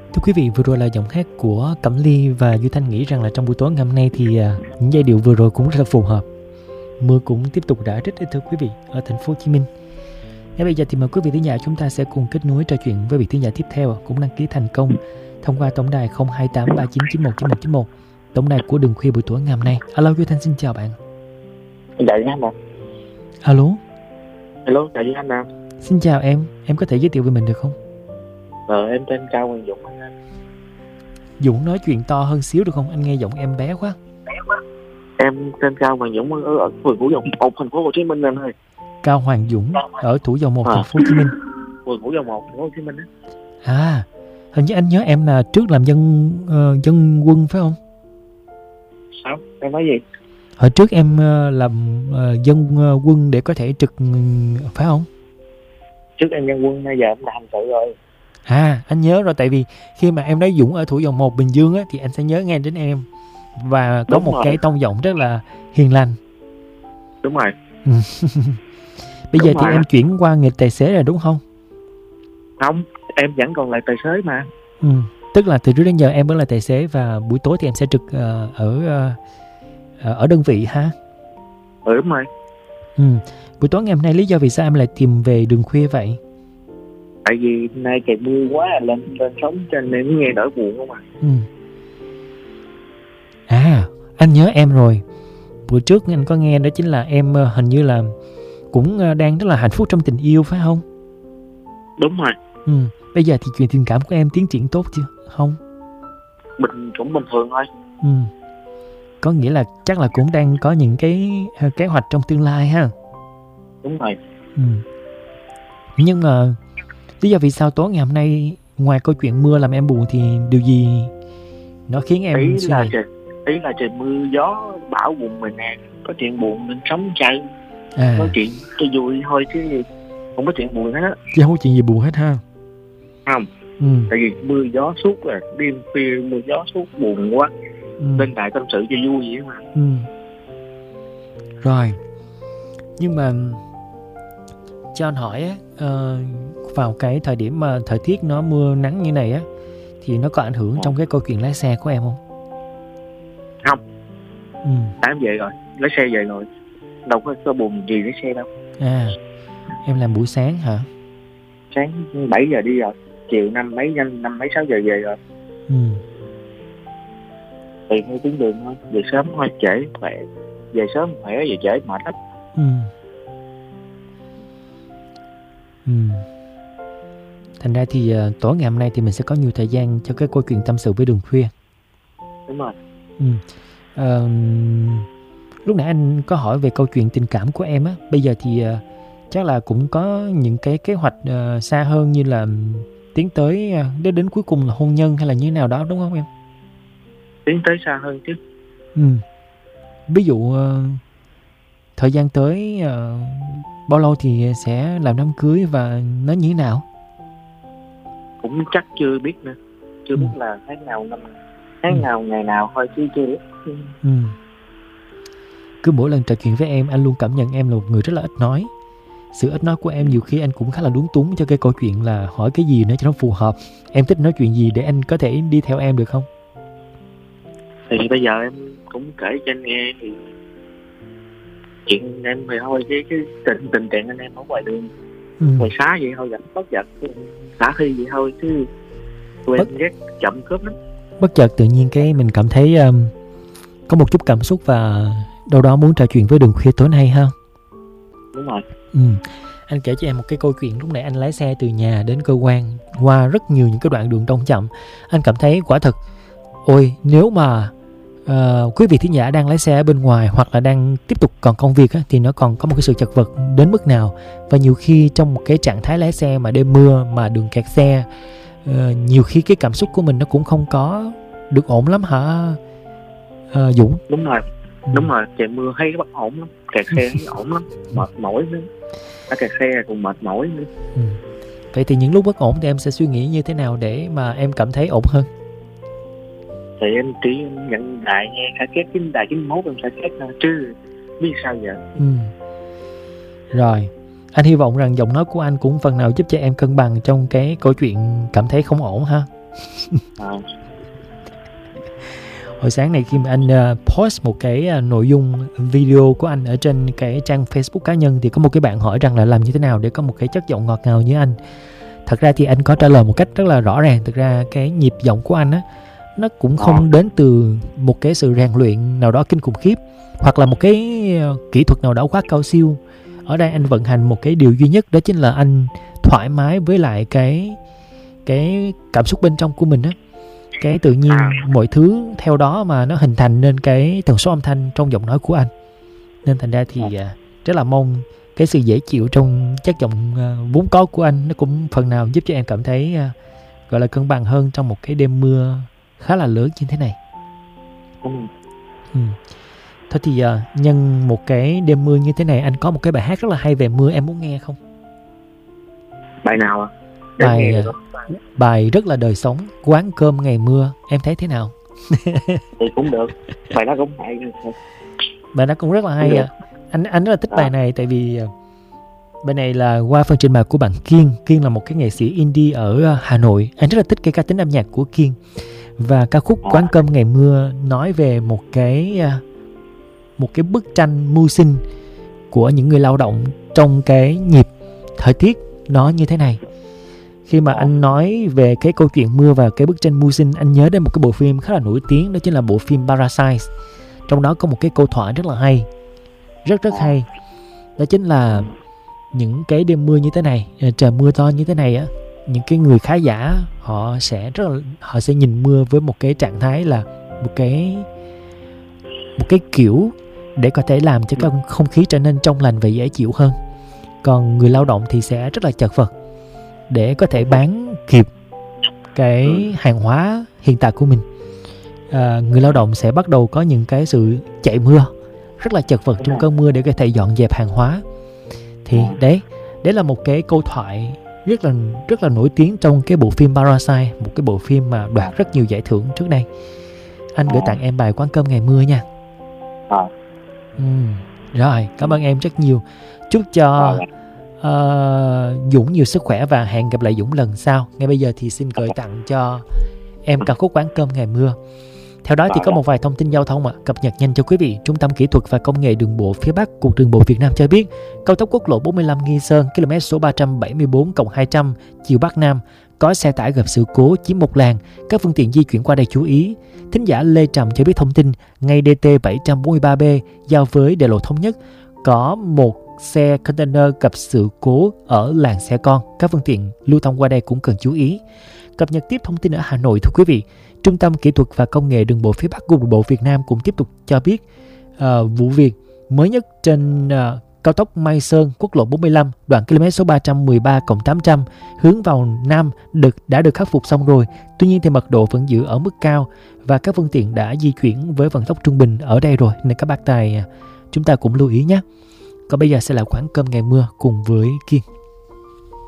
Thưa quý vị, vừa rồi là giọng hát của Cẩm Ly và Duy Thanh nghĩ rằng là trong buổi tối ngày hôm nay thì những giai điệu vừa rồi cũng rất là phù hợp. Mưa cũng tiếp tục rã rít thưa quý vị ở thành phố Hồ Chí Minh. Ngay bây giờ thì mời quý vị thính giả chúng ta sẽ cùng kết nối trò chuyện với vị thính giả tiếp theo cũng đăng ký thành công thông qua tổng đài 02839919191, tổng đài của Đường Khuya buổi tối ngày hôm nay. Alo Duy Thanh, xin chào bạn. Dạ Duy Thanh ạ. Alo. Hello, chào Duy Thanh ạ. Xin chào em có thể giới thiệu về mình được không? Em tên Cao Hoàng Dũng anh. Dũng nói chuyện to hơn xíu được không? Anh nghe giọng em bé quá. Em tên Cao Hoàng Dũng ở phường Thủ Dầu Một, thành phố Hồ Chí Minh anh ơi. Cao Hoàng Dũng ở Thủ Dầu Một, thành phố Hồ Chí Minh. Phường Thủ Dầu Một, thành phố Hồ Chí Minh á. À, hình như anh nhớ em là trước làm dân quân phải không? Sao? Em nói gì? Hồi trước em làm dân quân để có thể trực phải không? Trước em dân quân, bây giờ em làm sự rồi. À, anh nhớ rồi, tại vì khi mà em nói Dũng ở Thủ Dầu Một, Bình Dương á, thì anh sẽ nhớ ngay đến em. Và có Đúng một rồi. cái tông giọng rất là hiền lành. Đúng rồi. Bây giờ Đúng thì rồi. em chuyển qua nghề tài xế rồi đúng không? Không, em vẫn còn là tài xế mà. Tức là từ trước đến giờ em vẫn là tài xế và buổi tối thì em sẽ trực ở đơn vị ha? Đúng rồi. Buổi tối ngày hôm nay lý do vì sao em lại tìm về Đường Khuya vậy? Tại vì nay trời mưa quá, lên sóng cho nên em nghe đỡ buồn không à. À, anh nhớ em rồi. Bữa trước anh có nghe đó chính là em hình như là cũng đang rất là hạnh phúc trong tình yêu phải không? Đúng rồi. Bây giờ thì chuyện tình cảm của em tiến triển tốt chưa? Không? Cũng bình thường thôi. Có nghĩa là chắc là cũng đang có những cái kế hoạch trong tương lai ha. Đúng rồi. Nhưng mà lý do vì sao tối ngày hôm nay ngoài câu chuyện mưa làm em buồn thì điều gì nó khiến em Ý là trời mưa gió bão buồn mình nè, có chuyện buồn nên sống chơi. Có chuyện cho vui thôi chứ không có chuyện buồn hết á. Chứ không có chuyện gì buồn hết ha. Không. Tại vì mưa gió suốt rồi, đêm khuya mưa gió suốt buồn quá. Lên đài tâm sự cho vui vậy mà. Rồi. Nhưng mà cho anh hỏi á, vào cái thời điểm mà thời tiết nó mưa nắng như này á, thì nó có ảnh hưởng trong cái câu chuyện lái xe của em không? Không. Em về rồi, lái xe về rồi, đâu có buồn gì lái xe đâu. À, em làm buổi sáng hả? Sáng 7 giờ đi rồi, chiều năm mấy 6 giờ về rồi. Tùy theo tuyến đường thôi, về sớm thôi trễ khỏe, về sớm khỏe, về trễ mệt lắm. Thành ra thì tối ngày hôm nay thì mình sẽ có nhiều thời gian cho cái câu chuyện tâm sự với Đường Khuya. Đúng rồi. Lúc nãy anh có hỏi về câu chuyện tình cảm của em á. Bây giờ thì chắc là cũng có những cái kế hoạch xa hơn, như là tiến tới đến cuối cùng là hôn nhân hay là như thế nào đó đúng không em? Tiến tới xa hơn chứ. Ví dụ thời gian tới bao lâu thì sẽ làm đám cưới và nó như thế nào? Cũng chắc chưa biết nữa. Chưa biết là tháng nào ngày nào thôi chứ chưa biết. Cứ mỗi lần trò chuyện với em, anh luôn cảm nhận em là một người rất là ít nói. Sự ít nói của em nhiều khi anh cũng khá là lúng túng cho cái câu chuyện là hỏi cái gì nữa cho nó phù hợp. Em thích nói chuyện gì để anh có thể đi theo em được không? Thì bây giờ em cũng kể cho anh nghe thì chuyện em thì thôi, cái tình trạng anh em ở ngoài đường ngoài xá vậy thôi, gặp bất chợt xả thi vậy thôi chứ tụi em ghét chậm cướp lắm. Bất chợt tự nhiên cái mình cảm thấy có một chút cảm xúc và đâu đó muốn trò chuyện với Đường Khuya tối nay ha. Đúng rồi. Anh kể cho em một cái câu chuyện lúc nãy anh lái xe từ nhà đến cơ quan qua rất nhiều những cái đoạn đường đông chậm. Anh cảm thấy quả thật, ôi nếu mà quý vị thính giả đang lái xe ở bên ngoài hoặc là đang tiếp tục còn công việc á, thì nó còn có một cái sự chật vật đến mức nào. Và nhiều khi trong một cái trạng thái lái xe mà đêm mưa mà đường kẹt xe, nhiều khi cái cảm xúc của mình nó cũng không có được ổn lắm hả Dũng? Đúng rồi. Đúng rồi, trời mưa thấy bất ổn lắm, kẹt xe thấy ổn lắm, mệt mỏi nữa. Ở kẹt xe cũng mệt mỏi nữa. Vậy thì những lúc bất ổn thì em sẽ suy nghĩ như thế nào để mà em cảm thấy ổn hơn? Thì em chỉ nhận đài nghe cả két đài 91 em sẽ két chứ biết sao giờ. Rồi, anh hy vọng rằng giọng nói của anh cũng phần nào giúp cho em cân bằng trong cái câu chuyện cảm thấy không ổn ha. Hồi sáng này khi mà anh post một cái nội dung video của anh ở trên cái trang Facebook cá nhân thì có một cái bạn hỏi rằng là làm như thế nào để có một cái chất giọng ngọt ngào như anh. Thật ra thì anh có trả lời một cách rất là rõ ràng. Thực ra cái nhịp giọng của anh á, nó cũng không đến từ một cái sự rèn luyện nào đó kinh khủng khiếp, hoặc là một cái kỹ thuật nào đó quá cao siêu. Ở đây anh vận hành một cái điều duy nhất, đó chính là anh thoải mái với lại cái cảm xúc bên trong của mình á. Cái tự nhiên mọi thứ theo đó mà nó hình thành nên cái tần số âm thanh trong giọng nói của anh. Nên thành ra thì rất là mong cái sự dễ chịu trong chất giọng vốn có của anh nó cũng phần nào giúp cho em cảm thấy gọi là cân bằng hơn trong một cái đêm mưa khá là lớn như thế này. Thôi thì nhân một cái đêm mưa như thế này, anh có một cái bài hát rất là hay về mưa, em muốn nghe không? Bài nào ạ? Bài rất là đời sống, Quán cơm ngày mưa, em thấy thế nào? Thì cũng được, bài đó cũng hay. Bài đó cũng rất là hay. Anh rất là thích bài này, tại vì bài này là qua phần trình bày của bạn Kiên. Kiên là một cái nghệ sĩ indie ở Hà Nội. Anh rất là thích cái cá tính âm nhạc của Kiên. Và ca khúc Quán cơm ngày mưa nói về một cái bức tranh mưu sinh của những người lao động trong cái nhịp thời tiết nó như thế này. Khi mà anh nói về cái câu chuyện mưa và cái bức tranh mưu sinh, anh nhớ đến một cái bộ phim khá là nổi tiếng, đó chính là bộ phim Parasite. Trong đó có một cái câu thoại rất là hay, rất hay. Đó chính là những cái đêm mưa như thế này, trời mưa to như thế này á, những cái người khá giả họ sẽ nhìn mưa với một cái trạng thái là một cái kiểu để có thể làm cho cái không khí trở nên trong lành và dễ chịu hơn. Còn người lao động thì sẽ rất là chật vật để có thể bán kịp cái hàng hóa hiện tại của mình. Người lao động sẽ bắt đầu có những cái sự chạy mưa, rất là chật vật trong cơn mưa để có thể dọn dẹp hàng hóa. Thì đấy là một cái câu thoại rất là nổi tiếng trong cái bộ phim Parasite, một cái bộ phim mà đoạt rất nhiều giải thưởng trước đây. Anh gửi tặng em bài Quán cơm ngày mưa nha. Rồi, cảm ơn em rất nhiều. Chúc cho Dũng nhiều sức khỏe và hẹn gặp lại Dũng lần sau. Ngay bây giờ thì xin gửi tặng cho em ca khúc Quán cơm ngày mưa. Theo đó thì có một vài thông tin giao thông cập nhật nhanh cho quý vị. Trung tâm Kỹ thuật và Công nghệ Đường bộ phía Bắc, Cục Đường bộ Việt Nam cho biết, cao tốc quốc lộ 45 Nghi Sơn, km số 374+200, chiều Bắc Nam, có xe tải gặp sự cố chiếm một làn. Các phương tiện di chuyển qua đây chú ý. Thính giả Lê Trầm cho biết thông tin, ngay DT 743B giao với đại lộ Thống Nhất, có một xe container gặp sự cố ở làn xe con. Các phương tiện lưu thông qua đây cũng cần chú ý. Cập nhật tiếp thông tin ở Hà Nội, thưa quý vị. Trung tâm Kỹ thuật và Công nghệ Đường bộ phía Bắc, Cục Đường bộ Việt Nam cũng tiếp tục cho biết vụ việc mới nhất trên cao tốc Mai Sơn, quốc lộ 45, đoạn km số 313+800 hướng vào Nam đã được khắc phục xong rồi. Tuy nhiên thì mật độ vẫn giữ ở mức cao và các phương tiện đã di chuyển với vận tốc trung bình ở đây rồi, nên các bác tài chúng ta cũng lưu ý nhé. Còn bây giờ sẽ là Quán cơm ngày mưa cùng với Kiên.